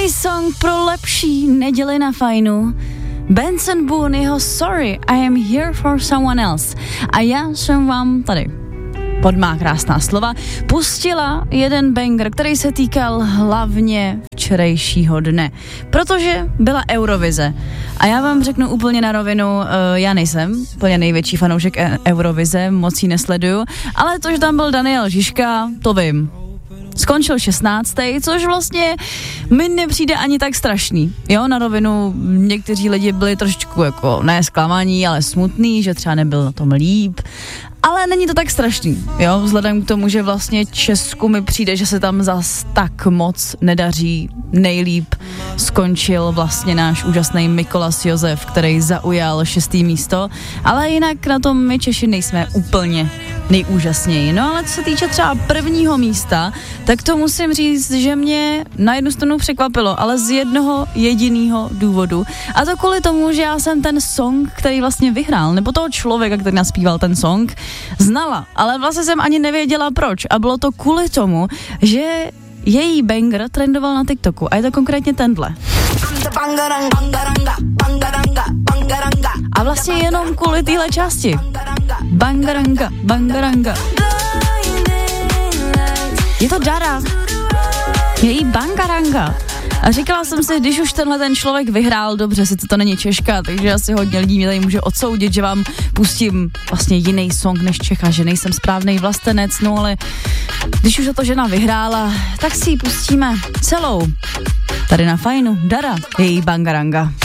Nový song pro lepší neděli na Fajnu. Benson Boone, jeho Sorry, I am here for someone else. A já jsem vám tady pod má krásná slova pustila jeden banger, který se týkal hlavně včerejšího dne, protože byla Eurovize. A já vám řeknu úplně na rovinu, já nejsem úplně největší fanoušek Eurovize, moc ji nesleduju, ale to, že tam byl Daniel Žižka, to vím. Skončil 16., což vlastně mi nepřijde ani tak strašný. Jo, na rovinu někteří lidi byli trošičku jako ne zklamaní, ale smutný, že třeba nebyl na tom líp. Ale není to tak strašný, jo, vzhledem k tomu, že vlastně Česku mi přijde, že se tam zas tak moc nedaří. Nejlíp skončil vlastně náš úžasný Mikolas Josef, který zaujal 6. místo, ale jinak na tom my Češi nejsme úplně nejúžasněji. No ale co se týče třeba 1. místa, tak to musím říct, že mě na jednu stranu překvapilo, ale z jednoho jediného důvodu. A to kvůli tomu, že já jsem ten song, který vlastně vyhrál, nebo toho člověka, který naspíval ten song, znala, ale vlastně jsem ani nevěděla proč. A bylo to kvůli tomu, že její banger trendoval na TikToku a je to konkrétně tenhle. A vlastně jenom kvůli téhle části. Bangaranga, bangaranga. Je to Dara. Její bangaranga. A říkala jsem si, když už tenhle ten člověk vyhrál, dobře, sice to není Češka, takže asi hodně lidí mě tady může odsoudit, že vám pustím vlastně jiný song než Čecha, že nejsem správnej vlastenec, no ale když už to žena vyhrála, tak si ji pustíme celou. Tady na Fajnu, Dara, její bangaranga.